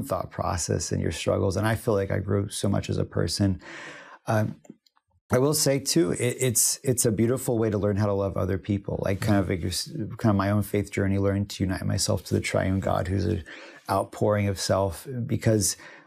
thought process and your struggles. And I feel like I grew so much as a person. I will say too, it's a beautiful way to learn how to love other people. Like kind of my own faith journey, learning to unite myself to the triune God, who's an outpouring of self. Because